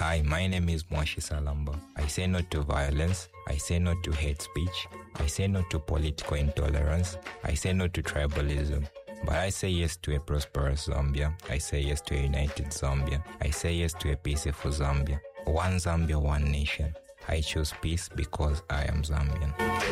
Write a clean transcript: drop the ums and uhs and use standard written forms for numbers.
Hi, my name is Mwashi Salamba. I say no to violence. I say no to hate speech. I say no to political intolerance. I say no to tribalism. But I say yes to a prosperous Zambia. I say yes to a united Zambia. I say yes to a peaceful Zambia. One Zambia, one nation. I choose peace because I am Zambian.